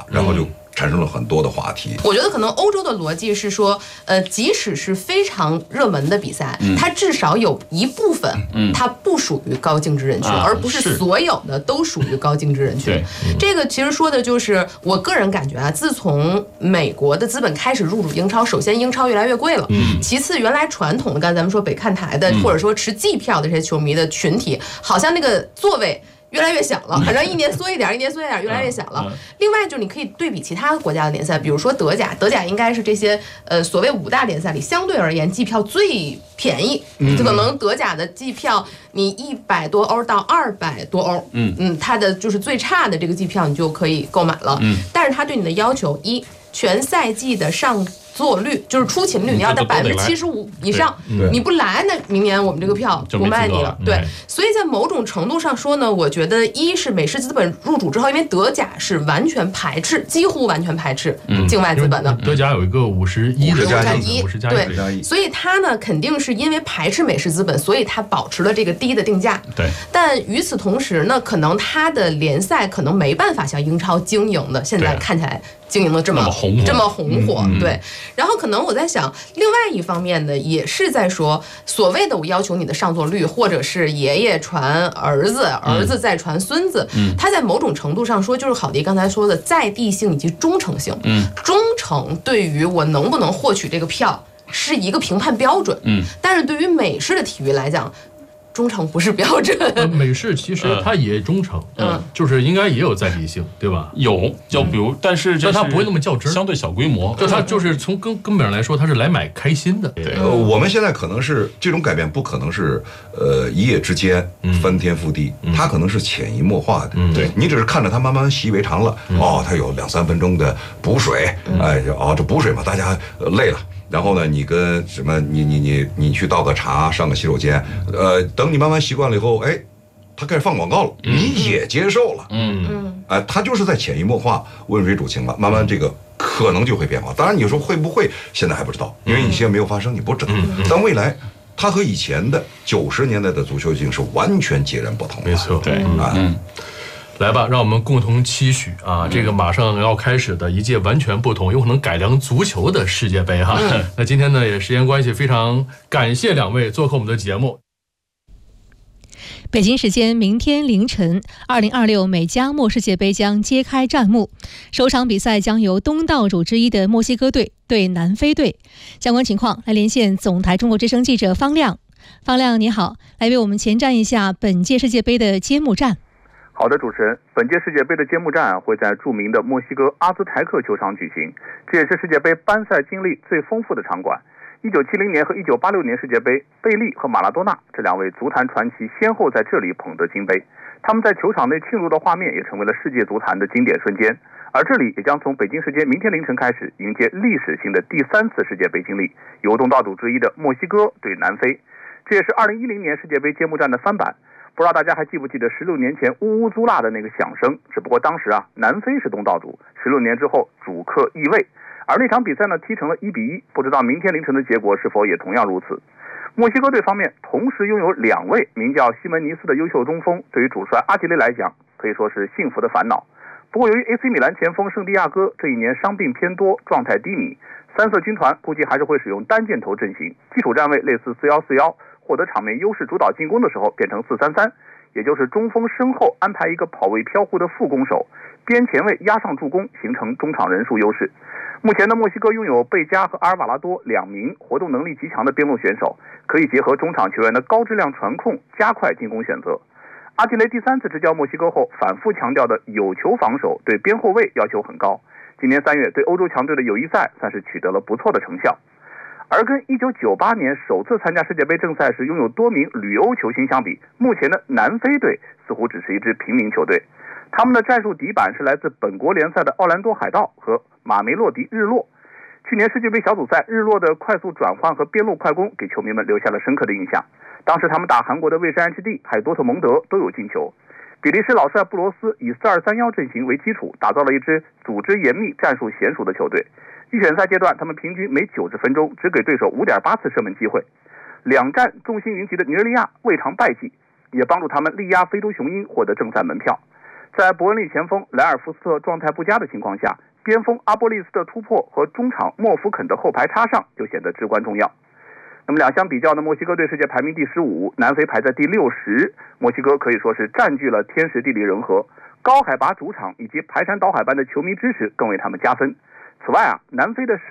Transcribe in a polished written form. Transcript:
然后就产生了很多的话题。 我觉得可能欧洲的逻辑是说，即使是非常热门的比赛，它至少有一部分，它不属于高净值人群，而不是所有的都属于高净值人群。这个其实说的就是我个人感觉啊，自从美国的资本开始入主英超，首先英超越来越贵了，其次原来传统的刚才咱们说北看台的或者说持季票的这些球迷的群体，好像那个座位越来越小了，反正一年缩一点，一年缩一点，越来越小了。另外就是你可以对比其他国家的联赛，比如说德甲，德甲应该是这些所谓5大联赛里相对而言季票最便宜，就可能德甲的季票你100多欧到200多欧，它的就是最差的这个季票你就可以购买了。但是它对你的要求，全赛季的上座率就是出勤率，你要在75%以上，你不来，那明年我们这个票不卖你了。对，所以在某种程度上说呢，我觉得是美式资本入主之后，因为德甲是完全排斥，几乎完全排斥境外资本的。 德甲有一个51的50+1， 对，所以它呢肯定是因为排斥美式资本，所以它保持了这个低的定价。 对， 但与此同时呢，可能它的联赛可能没办法像英超经营的，现在看起来经营的这么红火，对。然后可能我在想，另外一方面呢，也是在说所谓的我要求你的上座率，或者是爷爷传儿子，儿子再传孙子，它在某种程度上说，就是郝迪刚才说的在地性以及忠诚性。忠诚对于我能不能获取这个票是一个评判标准，但是对于美式的体育来讲，忠诚不是标准。 美式其实它也忠诚，就是应该也有在地性，对吧？ 有，就比如，但是它不会那么较真， 相对小规模。 就它就是从根本上来说，它是来买开心的。 对， 我们现在可能是这种改变，不可能是一夜之间翻天覆地，它可能是潜移默化的。 对， 你只是看着它慢慢习以为常了。它有2-3分钟的补水，这补水嘛，大家累了。然后呢，你跟什么，你去倒个茶，上个洗手间，等你慢慢习惯了以后，他开始放广告了，你也接受了，他就是在潜移默化、温水煮青了，慢慢这个可能就会变化。当然，你说会不会，现在还不知道，因为你现在没有发生，你不知道。但未来，它和以前的90年代的足球已经是完全截然不同了。 没错， 对， 来吧，让我们共同期许啊，这个马上要开始的一届完全不同、有可能改良足球的世界杯哈。那今天呢，也时间关系，非常感谢2位做客我们的节目。 北京时间明天凌晨，2026美加墨世界杯将揭开战幕。首场比赛将由东道主之一的墨西哥队对南非队。相关情况来连线总台中国之声记者方亮。方亮你好，来为我们前瞻一下本届世界杯的揭幕战。 好的，主持人，本届世界杯的揭幕战会在著名的墨西哥阿兹台克球场举行，这也是世界杯班赛经历最丰富的场馆。1970年和1986年世界杯，贝利和马拉多纳这2位足坛传奇先后在这里捧得金杯，他们在球场内庆祝的画面也成为了世界足坛的经典瞬间。而这里也将从北京时间明天凌晨开始迎接历史性的第3次世界杯经历，由东道主之一的墨西哥对南非，这也是2010年世界杯揭幕战的翻版。不知道大家还记不记得16年前乌乌租辣的那个响声？只不过当时南非是东道主，16年之后主客易位，而那场比赛呢踢成了1-1，不知道明天凌晨的结果是否也同样如此。墨西哥队方面同时拥有2位名叫西门尼斯的优秀中锋，对于主帅阿吉雷来讲可以说是幸福的烦恼。不过由于 AC 米兰前锋圣地亚哥这一年伤病偏多，状态低迷，3色军团估计还是会使用单箭头阵型，基础站位类似4-1-4-1，获得场面优势主导进攻的时候变成4-3-3，也就是中锋身后安排一个跑位飘忽的副攻手，边前卫压上助攻，形成中场人数优势。目前的墨西哥拥有贝加和阿尔瓦拉多2名活动能力极强的边路选手，可以结合中场球员的高质量传控，加快进攻选择。阿吉雷第3次执教墨西哥后，反复强调的有球防守对边后卫要求很高。今年3月对欧洲强队的友谊赛算是取得了不错的成效。而跟1998年首次参加世界杯正赛时拥有多名旅欧球星相比，目前的南非队似乎只是一支平民球队。他们的战术底板是来自本国联赛的奥兰多海盗和马梅洛迪日落。去年世界杯小组赛，日落的快速转换和边路快攻给球迷们留下了深刻的印象。当时他们打韩国的卫山 HD 还有多特蒙德都有进球。比利时老帅布罗斯以4-2-3-1阵型为基础，打造了一支组织严密、战术娴熟的球队。预选赛阶段，他们平均每90分钟只给对手5.8次射门机会。2战众星云集的尼日利亚未尝败绩，也帮助他们力压非洲雄鹰获得正赛门票。 在伯恩利前锋莱尔夫斯特状态不佳的情况下，边锋阿波利斯的突破和中场莫福肯的后排插上就显得至关重要。那么两相比较呢，墨西哥队世界排名第15，南非排在第60，墨西哥可以说是占据了天时地利人和，高海拔主场以及排山倒海般的球迷支持更为他们加分。此外啊，南非的